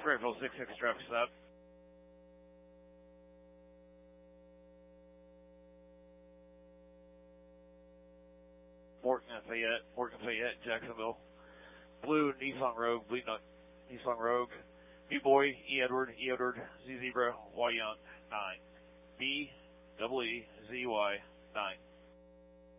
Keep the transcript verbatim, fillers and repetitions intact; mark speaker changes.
Speaker 1: Springfield six six traffic stop. Morton and Fayette, Morton Fayette, Jacksonville. Blue Nissan Rogue, bleeding on Nissan Rogue. B Boy, E Edward, E Edward, Z Zebra, Y Young, nine. B, double E, Z Y, nine.